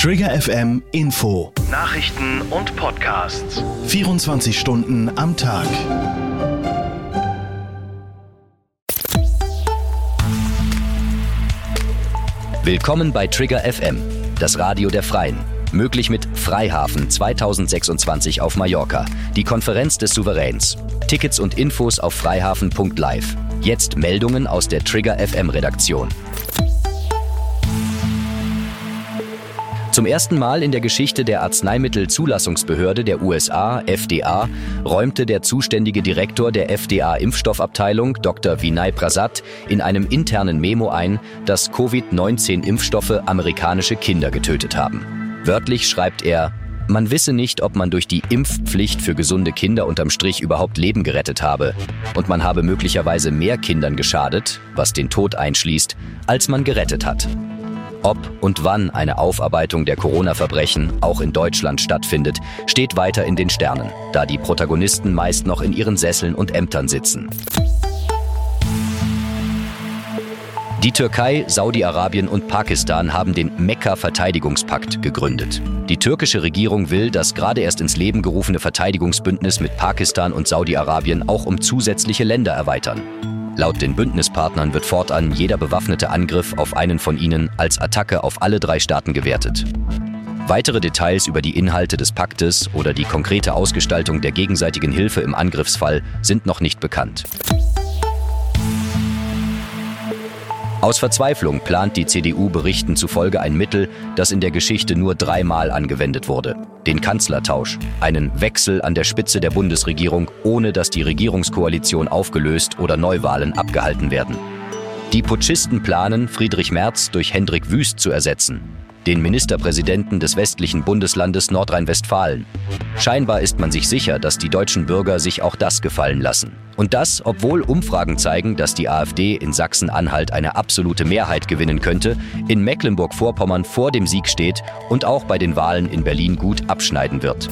Trigger FM Info. Nachrichten und Podcasts. 24 Stunden am Tag. Willkommen bei Trigger FM, das Radio der Freien. Möglich mit Freihafen 2026 auf Mallorca, die Konferenz des Souveräns. Tickets und Infos auf freihafen.live. Jetzt Meldungen aus der Trigger FM Redaktion. Zum ersten Mal in der Geschichte der Arzneimittelzulassungsbehörde der USA, FDA, räumte der zuständige Direktor der FDA-Impfstoffabteilung, Dr. Vinay Prasad, in einem internen Memo ein, dass Covid-19-Impfstoffe amerikanische Kinder getötet haben. Wörtlich schreibt er: Man wisse nicht, ob man durch die Impfpflicht für gesunde Kinder unterm Strich überhaupt Leben gerettet habe. Und man habe möglicherweise mehr Kindern geschadet, was den Tod einschließt, als man gerettet hat. Ob und wann eine Aufarbeitung der Corona-Verbrechen auch in Deutschland stattfindet, steht weiter in den Sternen, da die Protagonisten meist noch in ihren Sesseln und Ämtern sitzen. Die Türkei, Saudi-Arabien und Pakistan haben den Mekka-Verteidigungspakt gegründet. Die türkische Regierung will das gerade erst ins Leben gerufene Verteidigungsbündnis mit Pakistan und Saudi-Arabien auch um zusätzliche Länder erweitern. Laut den Bündnispartnern wird fortan jeder bewaffnete Angriff auf einen von ihnen als Attacke auf alle 3 Staaten gewertet. Weitere Details über die Inhalte des Paktes oder die konkrete Ausgestaltung der gegenseitigen Hilfe im Angriffsfall sind noch nicht bekannt. Aus Verzweiflung plant die CDU Berichten zufolge ein Mittel, das in der Geschichte nur 3-mal angewendet wurde: den Kanzlertausch, einen Wechsel an der Spitze der Bundesregierung, ohne dass die Regierungskoalition aufgelöst oder Neuwahlen abgehalten werden. Die Putschisten planen, Friedrich Merz durch Hendrik Wüst zu ersetzen, den Ministerpräsidenten des westlichen Bundeslandes Nordrhein-Westfalen. Scheinbar ist man sich sicher, dass die deutschen Bürger sich auch das gefallen lassen. Und das, obwohl Umfragen zeigen, dass die AfD in Sachsen-Anhalt eine absolute Mehrheit gewinnen könnte, in Mecklenburg-Vorpommern vor dem Sieg steht und auch bei den Wahlen in Berlin gut abschneiden wird.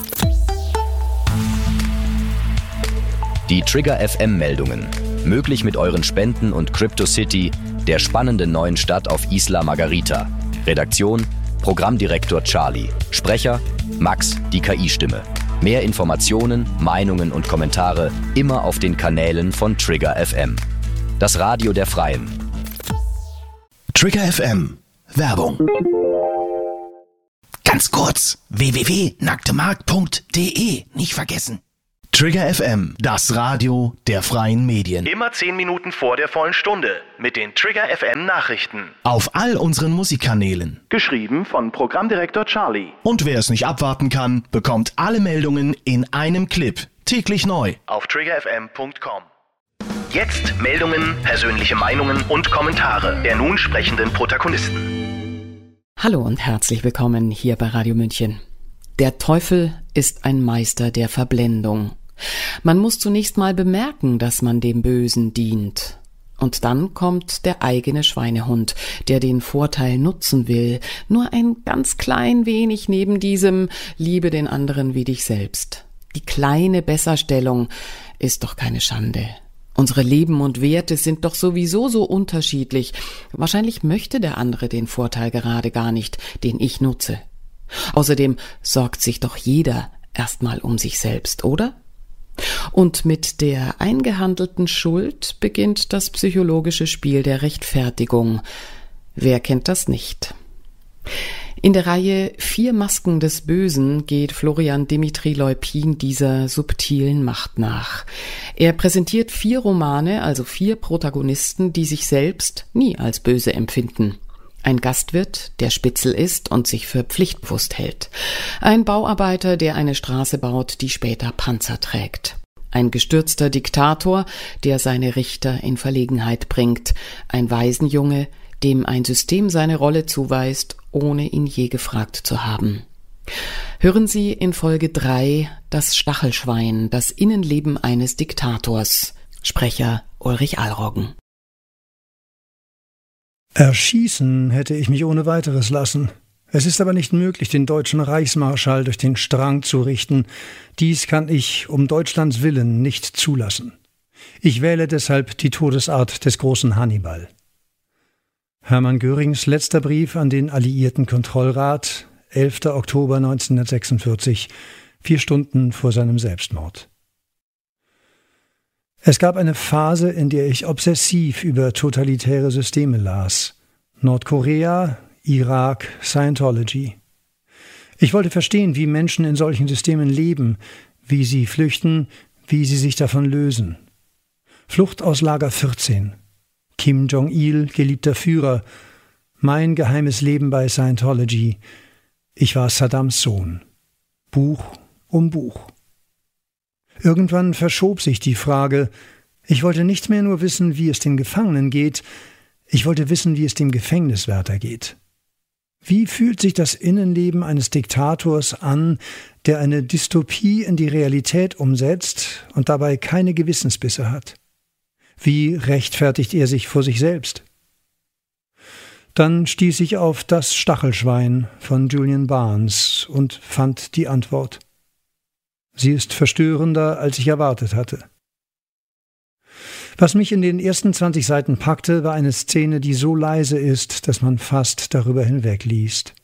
Die Trigger FM-Meldungen. Möglich mit euren Spenden und CryptoCity, der spannenden neuen Stadt auf Isla Margarita. Redaktion: Programmdirektor Charlie. Sprecher: Max, die KI-Stimme. Mehr Informationen, Meinungen und Kommentare immer auf den Kanälen von Trigger FM. Das Radio der Freien. Trigger FM. Werbung. Ganz kurz: www.nacktemarkt.de. Nicht vergessen. Trigger FM, das Radio der freien Medien. Immer 10 Minuten vor der vollen Stunde mit den Trigger FM Nachrichten. Auf all unseren Musikkanälen. Geschrieben von Programmdirektor Charlie. Und wer es nicht abwarten kann, bekommt alle Meldungen in einem Clip. Täglich neu. Auf triggerfm.com. Jetzt Meldungen, persönliche Meinungen und Kommentare der nun sprechenden Protagonisten. Hallo und herzlich willkommen hier bei Radio München. Der Teufel ist ein Meister der Verblendung. Man muss zunächst mal bemerken, dass man dem Bösen dient. Und dann kommt der eigene Schweinehund, der den Vorteil nutzen will, nur ein ganz klein wenig neben diesem Liebe den anderen wie dich selbst. Die kleine Besserstellung ist doch keine Schande. Unsere Leben und Werte sind doch sowieso so unterschiedlich. Wahrscheinlich möchte der andere den Vorteil gerade gar nicht, den ich nutze. Außerdem sorgt sich doch jeder erstmal um sich selbst, oder? Und mit der eingehandelten Schuld beginnt das psychologische Spiel der Rechtfertigung. Wer kennt das nicht? In der Reihe 4 Masken des Bösen geht Florian Dimitri Leupin dieser subtilen Macht nach. Er präsentiert 4 Romane, also 4 Protagonisten, die sich selbst nie als böse empfinden. Ein Gastwirt, der Spitzel ist und sich für pflichtbewusst hält. Ein Bauarbeiter, der eine Straße baut, die später Panzer trägt. Ein gestürzter Diktator, der seine Richter in Verlegenheit bringt. Ein Waisenjunge, dem ein System seine Rolle zuweist, ohne ihn je gefragt zu haben. Hören Sie in Folge 3 das Stachelschwein, das Innenleben eines Diktators. Sprecher Ulrich Alroggen. Erschießen hätte ich mich ohne weiteres lassen. Es ist aber nicht möglich, den deutschen Reichsmarschall durch den Strang zu richten. Dies kann ich um Deutschlands Willen nicht zulassen. Ich wähle deshalb die Todesart des großen Hannibal. Hermann Görings letzter Brief an den Alliierten Kontrollrat, 11. Oktober 1946, 4 Stunden vor seinem Selbstmord. Es gab eine Phase, in der ich obsessiv über totalitäre Systeme las. Nordkorea, Irak, Scientology. Ich wollte verstehen, wie Menschen in solchen Systemen leben, wie sie flüchten, wie sie sich davon lösen. Flucht aus Lager 14. Kim Jong-il, geliebter Führer. Mein geheimes Leben bei Scientology. Ich war Saddams Sohn. Buch um Buch. Irgendwann verschob sich die Frage. Ich wollte nicht mehr nur wissen, wie es den Gefangenen geht. Ich wollte wissen, wie es dem Gefängniswärter geht. Wie fühlt sich das Innenleben eines Diktators an, der eine Dystopie in die Realität umsetzt und dabei keine Gewissensbisse hat? Wie rechtfertigt er sich vor sich selbst? Dann stieß ich auf Das Stachelschwein von Julian Barnes und fand die Antwort. Sie ist verstörender, als ich erwartet hatte. Was mich in den ersten 20 Seiten packte, war eine Szene, die so leise ist, dass man fast darüber hinwegliest.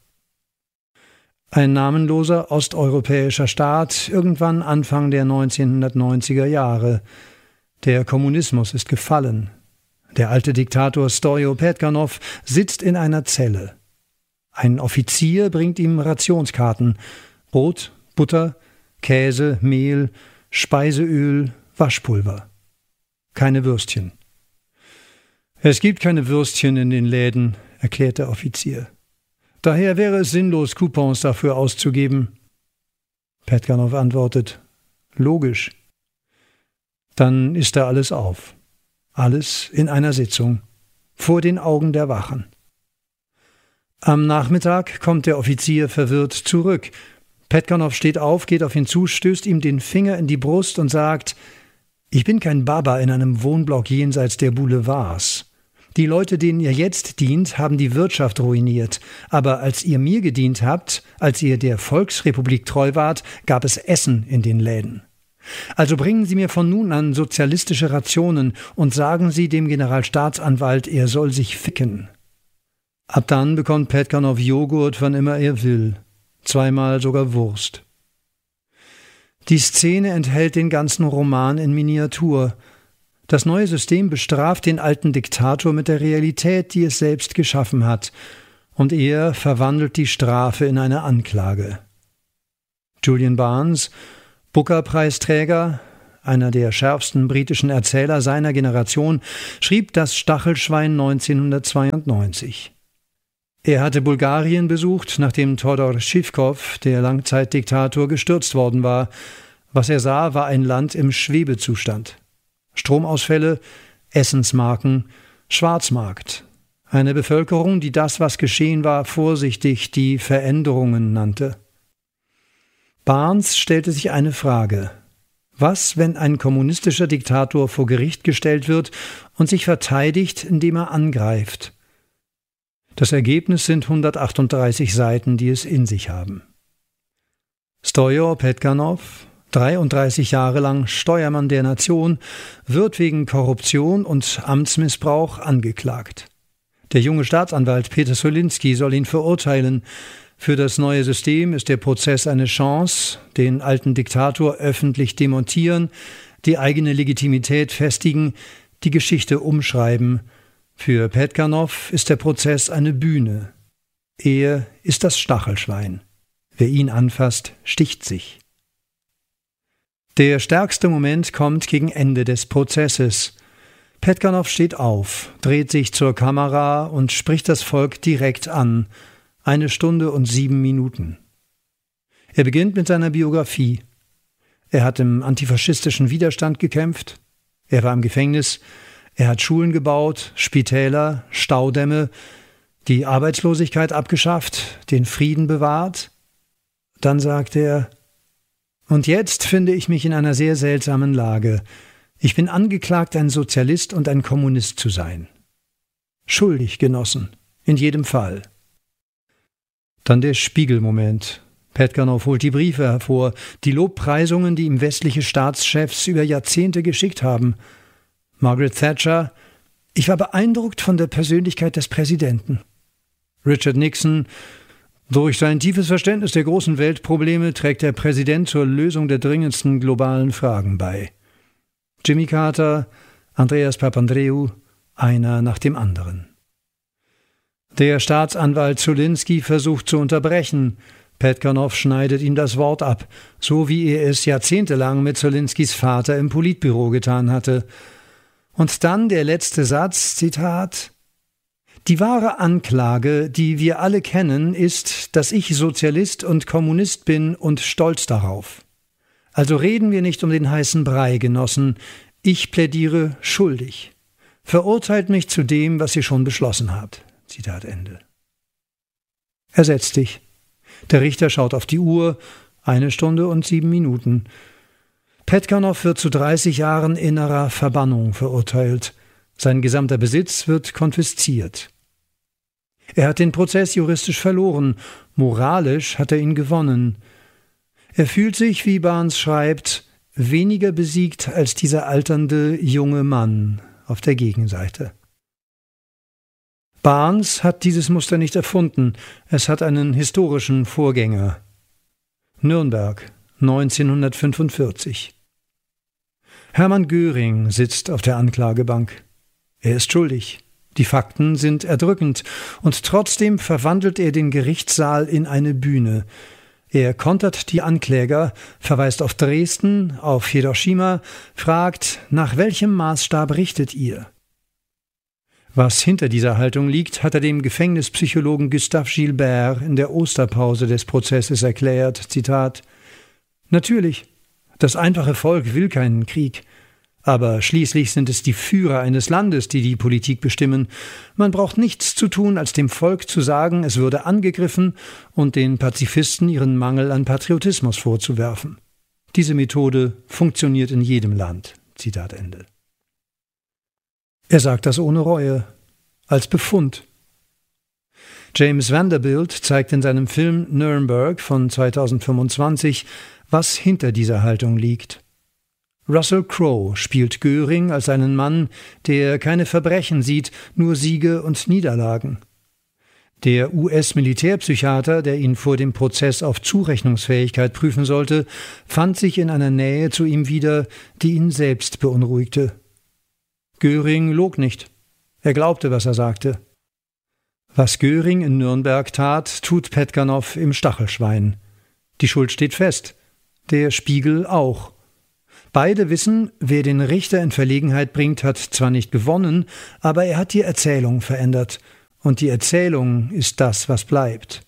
Ein namenloser osteuropäischer Staat, irgendwann Anfang der 1990er Jahre. Der Kommunismus ist gefallen. Der alte Diktator Stojo Petganov sitzt in einer Zelle. Ein Offizier bringt ihm Rationskarten: Brot, Butter, Käse, Mehl, Speiseöl, Waschpulver. Keine Würstchen. Es gibt keine Würstchen in den Läden, erklärt der Offizier. Daher wäre es sinnlos, Coupons dafür auszugeben. Petganov antwortet: Logisch. Dann isst er alles auf. Alles in einer Sitzung, vor den Augen der Wachen. Am Nachmittag kommt der Offizier verwirrt zurück. Petganov steht auf, geht auf ihn zu, stößt ihm den Finger in die Brust und sagt: Ich bin kein Baba in einem Wohnblock jenseits der Boulevards. Die Leute, denen ihr jetzt dient, haben die Wirtschaft ruiniert. Aber als ihr mir gedient habt, als ihr der Volksrepublik treu wart, gab es Essen in den Läden. Also bringen Sie mir von nun an sozialistische Rationen und sagen Sie dem Generalstaatsanwalt, er soll sich ficken. Ab dann bekommt Petganov Joghurt, wann immer er will. 2-mal sogar Wurst. Die Szene enthält den ganzen Roman in Miniatur. Das neue System bestraft den alten Diktator mit der Realität, die es selbst geschaffen hat, und er verwandelt die Strafe in eine Anklage. Julian Barnes, Booker-Preisträger, einer der schärfsten britischen Erzähler seiner Generation, schrieb Das Stachelschwein 1992. Er hatte Bulgarien besucht, nachdem Todor Schivkov, der Langzeitdiktator, gestürzt worden war. Was er sah, war ein Land im Schwebezustand. Stromausfälle, Essensmarken, Schwarzmarkt. Eine Bevölkerung, die das, was geschehen war, vorsichtig die Veränderungen nannte. Barnes stellte sich eine Frage. Was, wenn ein kommunistischer Diktator vor Gericht gestellt wird und sich verteidigt, indem er angreift? Das Ergebnis sind 138 Seiten, die es in sich haben. Stojo Petganov, 33 Jahre lang Steuermann der Nation, wird wegen Korruption und Amtsmissbrauch angeklagt. Der junge Staatsanwalt Peter Solinski soll ihn verurteilen. Für das neue System ist der Prozess eine Chance, den alten Diktator öffentlich demontieren, die eigene Legitimität festigen, die Geschichte umschreiben. Für Petganov ist der Prozess eine Bühne. Er ist das Stachelschwein. Wer ihn anfasst, sticht sich. Der stärkste Moment kommt gegen Ende des Prozesses. Petganov steht auf, dreht sich zur Kamera und spricht das Volk direkt an. 1 Stunde und 7 Minuten. Er beginnt mit seiner Biografie. Er hat im antifaschistischen Widerstand gekämpft. Er war im Gefängnis. Er hat Schulen gebaut, Spitäler, Staudämme, die Arbeitslosigkeit abgeschafft, den Frieden bewahrt. Dann sagt er: Und jetzt finde ich mich in einer sehr seltsamen Lage. Ich bin angeklagt, ein Sozialist und ein Kommunist zu sein. Schuldig, Genossen, in jedem Fall. Dann der Spiegelmoment. Petganov holt die Briefe hervor, die Lobpreisungen, die ihm westliche Staatschefs über Jahrzehnte geschickt haben. Margaret Thatcher: Ich war beeindruckt von der Persönlichkeit des Präsidenten. Richard Nixon: Durch sein tiefes Verständnis der großen Weltprobleme trägt der Präsident zur Lösung der dringendsten globalen Fragen bei. Jimmy Carter, Andreas Papandreou, einer nach dem anderen. Der Staatsanwalt Zulinski versucht zu unterbrechen. Petkonow schneidet ihm das Wort ab, so wie er es jahrzehntelang mit Zulinskis Vater im Politbüro getan hatte. Und dann der letzte Satz, Zitat: Die wahre Anklage, die wir alle kennen, ist, dass ich Sozialist und Kommunist bin und stolz darauf. Also reden wir nicht um den heißen Brei, Genossen. Ich plädiere schuldig. Verurteilt mich zu dem, was ihr schon beschlossen habt. Zitat Ende. Er setzt sich. Der Richter schaut auf die Uhr. 1 Stunde und 7 Minuten. Petkonow wird zu 30 Jahren innerer Verbannung verurteilt. Sein gesamter Besitz wird konfisziert. Er hat den Prozess juristisch verloren, moralisch hat er ihn gewonnen. Er fühlt sich, wie Barnes schreibt, weniger besiegt als dieser alternde junge Mann auf der Gegenseite. Barnes hat dieses Muster nicht erfunden, es hat einen historischen Vorgänger. Nürnberg, 1945. Hermann Göring sitzt auf der Anklagebank. Er ist schuldig. Die Fakten sind erdrückend, und trotzdem verwandelt er den Gerichtssaal in eine Bühne. Er kontert die Ankläger, verweist auf Dresden, auf Hiroshima, fragt, nach welchem Maßstab richtet ihr? Was hinter dieser Haltung liegt, hat er dem Gefängnispsychologen Gustave Gilbert in der Osterpause des Prozesses erklärt, Zitat: Natürlich, das einfache Volk will keinen Krieg. Aber schließlich sind es die Führer eines Landes, die die Politik bestimmen. Man braucht nichts zu tun, als dem Volk zu sagen, es würde angegriffen und den Pazifisten ihren Mangel an Patriotismus vorzuwerfen. Diese Methode funktioniert in jedem Land. Zitat Ende. Er sagt das ohne Reue, als Befund. James Vanderbilt zeigt in seinem Film Nürnberg von 2025, was hinter dieser Haltung liegt. Russell Crowe spielt Göring als einen Mann, der keine Verbrechen sieht, nur Siege und Niederlagen. Der US-Militärpsychiater, der ihn vor dem Prozess auf Zurechnungsfähigkeit prüfen sollte, fand sich in einer Nähe zu ihm wieder, die ihn selbst beunruhigte. Göring log nicht. Er glaubte, was er sagte. Was Göring in Nürnberg tat, tut Petkonow im Stachelschwein. Die Schuld steht fest. Der Spiegel auch. Beide wissen, wer den Richter in Verlegenheit bringt, hat zwar nicht gewonnen, aber er hat die Erzählung verändert. Und die Erzählung ist das, was bleibt.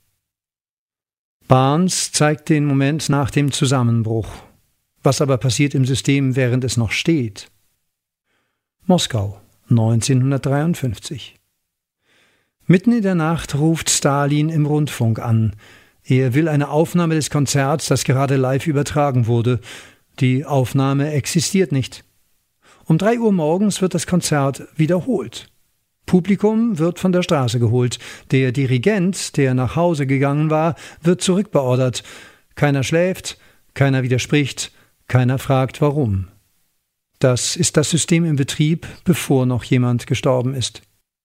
Barnes zeigt den Moment nach dem Zusammenbruch. Was aber passiert im System, während es noch steht? Moskau, 1953. Mitten in der Nacht ruft Stalin im Rundfunk an. Er will eine Aufnahme des Konzerts, das gerade live übertragen wurde. Die Aufnahme existiert nicht. Um 3 Uhr morgens wird das Konzert wiederholt. Publikum wird von der Straße geholt. Der Dirigent, der nach Hause gegangen war, wird zurückbeordert. Keiner schläft, keiner widerspricht, keiner fragt, warum. Das ist das System im Betrieb, bevor noch jemand gestorben ist.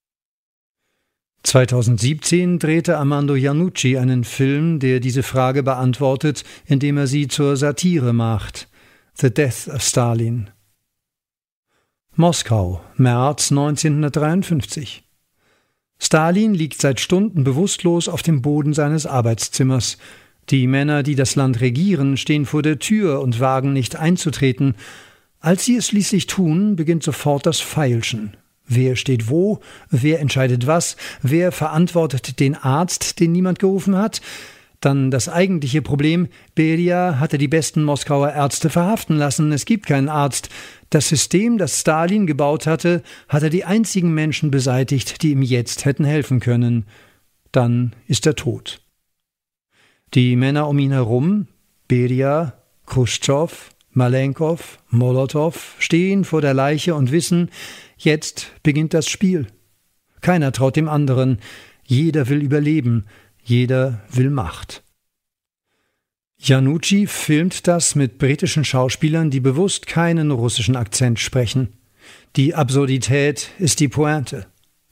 2017 drehte Armando Iannucci einen Film, der diese Frage beantwortet, indem er sie zur Satire macht. The Death of Stalin. Moskau, März 1953. Stalin liegt seit Stunden bewusstlos auf dem Boden seines Arbeitszimmers. Die Männer, die das Land regieren, stehen vor der Tür und wagen nicht einzutreten. Als sie es schließlich tun, beginnt sofort das Feilschen. Wer steht wo? Wer entscheidet was? Wer verantwortet den Arzt, den niemand gerufen hat? Dann das eigentliche Problem: Beria hatte die besten Moskauer Ärzte verhaften lassen. Es gibt keinen Arzt. Das System, das Stalin gebaut hatte, hatte die einzigen Menschen beseitigt, die ihm jetzt hätten helfen können. Dann ist er tot. Die Männer um ihn herum, Beria, Khrushchev, Malenkov, Molotow, stehen vor der Leiche und wissen, jetzt beginnt das Spiel. Keiner traut dem anderen. Jeder will überleben. Jeder will Macht. Iannucci filmt das mit britischen Schauspielern, die bewusst keinen russischen Akzent sprechen. Die Absurdität ist die Pointe.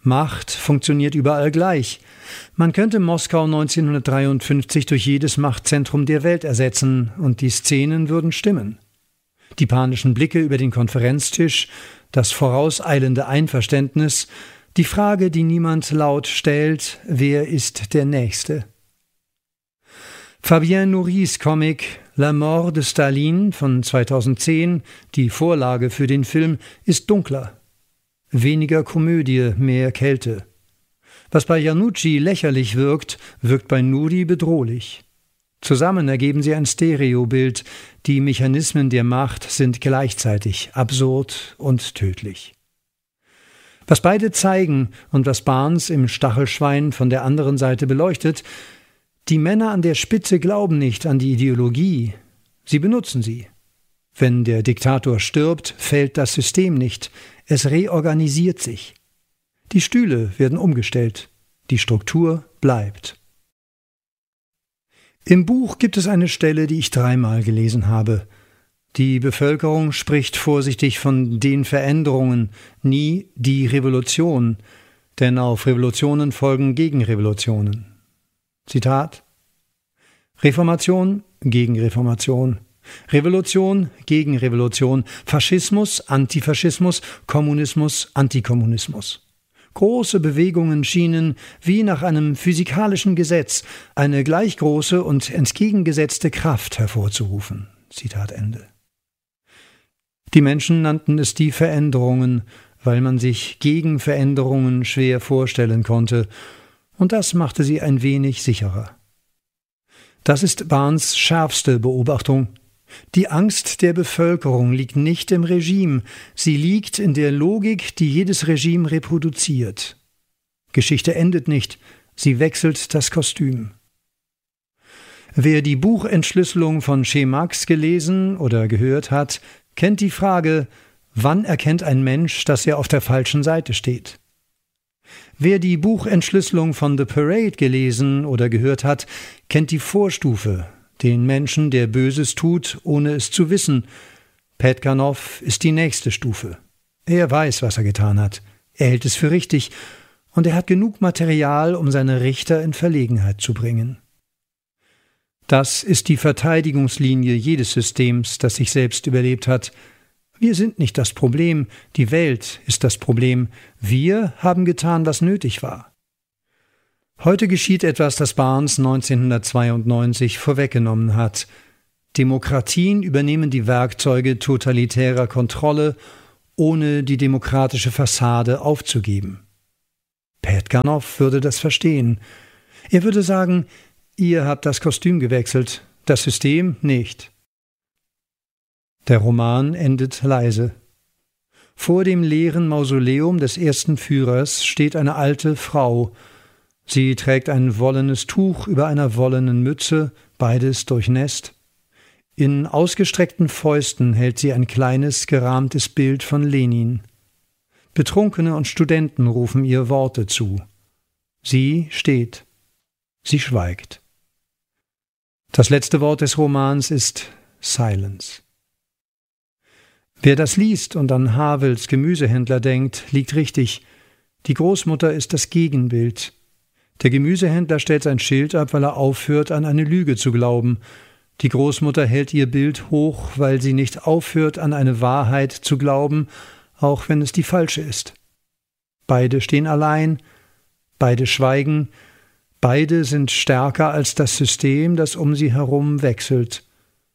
Macht funktioniert überall gleich. Man könnte Moskau 1953 durch jedes Machtzentrum der Welt ersetzen und die Szenen würden stimmen. Die panischen Blicke über den Konferenztisch, das vorauseilende Einverständnis, die Frage, die niemand laut stellt, wer ist der Nächste? Fabien Nourris Comic La Mort de Staline von 2010, die Vorlage für den Film, ist dunkler. Weniger Komödie, mehr Kälte. Was bei Iannucci lächerlich wirkt, wirkt bei Nuri bedrohlich. Zusammen ergeben sie ein Stereobild. Die Mechanismen der Macht sind gleichzeitig absurd und tödlich. Was beide zeigen und was Barnes im Stachelschwein von der anderen Seite beleuchtet: Die Männer an der Spitze glauben nicht an die Ideologie, sie benutzen sie. Wenn der Diktator stirbt, fällt das System nicht, es reorganisiert sich. Die Stühle werden umgestellt, die Struktur bleibt. Im Buch gibt es eine Stelle, die ich 3-mal gelesen habe. Die Bevölkerung spricht vorsichtig von den Veränderungen, nie die Revolution, denn auf Revolutionen folgen Gegenrevolutionen. Zitat: Reformation gegen Reformation, Revolution gegen Revolution, Faschismus, Antifaschismus, Kommunismus, Antikommunismus. Große Bewegungen schienen, wie nach einem physikalischen Gesetz, eine gleich große und entgegengesetzte Kraft hervorzurufen. Zitat Ende. Die Menschen nannten es die Veränderungen, weil man sich Gegenveränderungen schwer vorstellen konnte, und das machte sie ein wenig sicherer. Das ist Barnes' schärfste Beobachtung. Die Angst der Bevölkerung liegt nicht im Regime, sie liegt in der Logik, die jedes Regime reproduziert. Geschichte endet nicht, sie wechselt das Kostüm. Wer die Buchentschlüsselung von Che Marx gelesen oder gehört hat, kennt die Frage: Wann erkennt ein Mensch, dass er auf der falschen Seite steht? Wer die Buchentschlüsselung von The Parade gelesen oder gehört hat, kennt die Vorstufe, den Menschen, der Böses tut, ohne es zu wissen. Petkanov ist die nächste Stufe. Er weiß, was er getan hat. Er hält es für richtig und er hat genug Material, um seine Richter in Verlegenheit zu bringen. Das ist die Verteidigungslinie jedes Systems, das sich selbst überlebt hat. Wir sind nicht das Problem, die Welt ist das Problem. Wir haben getan, was nötig war. Heute geschieht etwas, das Barnes 1992 vorweggenommen hat. Demokratien übernehmen die Werkzeuge totalitärer Kontrolle, ohne die demokratische Fassade aufzugeben. Petkanov würde das verstehen. Er würde sagen: Ihr habt das Kostüm gewechselt, das System nicht. Der Roman endet leise. Vor dem leeren Mausoleum des ersten Führers steht eine alte Frau. Sie trägt ein wollenes Tuch über einer wollenen Mütze, beides durchnässt. In ausgestreckten Fäusten hält sie ein kleines, gerahmtes Bild von Lenin. Betrunkene und Studenten rufen ihr Worte zu. Sie steht. Sie schweigt. Das letzte Wort des Romans ist Silence. Wer das liest und an Havels Gemüsehändler denkt, liegt richtig. Die Großmutter ist das Gegenbild. Der Gemüsehändler stellt sein Schild ab, weil er aufhört, an eine Lüge zu glauben. Die Großmutter hält ihr Bild hoch, weil sie nicht aufhört, an eine Wahrheit zu glauben, auch wenn es die falsche ist. Beide stehen allein, beide schweigen, beide sind stärker als das System, das um sie herum wechselt.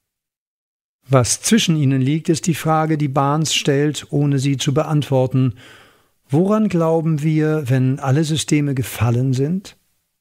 Was zwischen ihnen liegt, ist die Frage, die Barnes stellt, ohne sie zu beantworten. Woran glauben wir, wenn alle Systeme gefallen sind?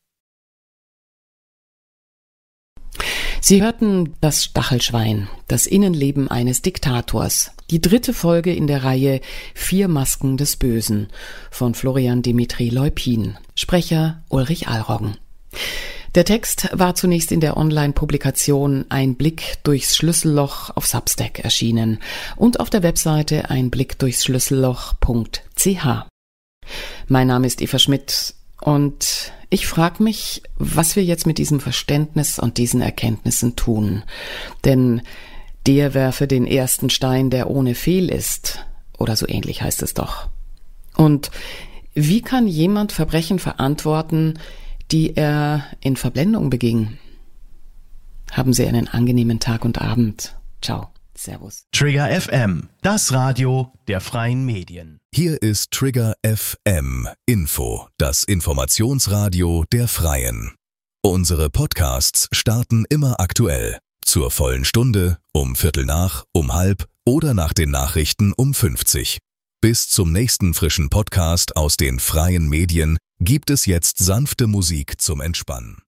Sie hörten Das Stachelschwein, das Innenleben eines Diktators, die 3. Folge in der Reihe 4 Masken des Bösen von Florian Dimitri Leupin, Sprecher Ulrich Alroggen. Der Text war zunächst in der Online-Publikation Ein Blick durchs Schlüsselloch auf Substack erschienen und auf der Webseite einblickdurchsschlüsselloch.ch. Mein Name ist Eva Schmidt und ich frage mich, was wir jetzt mit diesem Verständnis und diesen Erkenntnissen tun. Denn der werfe den ersten Stein, der ohne Fehl ist, oder so ähnlich heißt es doch. Und Wie kann jemand Verbrechen verantworten, die er in Verblendung beging? Haben Sie einen angenehmen Tag und Abend. Ciao. Servus. Trigger FM, das Radio der freien Medien. Hier ist Trigger FM Info, das Informationsradio der Freien. Unsere Podcasts starten immer aktuell. Zur vollen Stunde, um 15:15, um 16:30 oder nach den Nachrichten um 50. Bis zum nächsten frischen Podcast aus den freien Medien gibt es jetzt sanfte Musik zum Entspannen.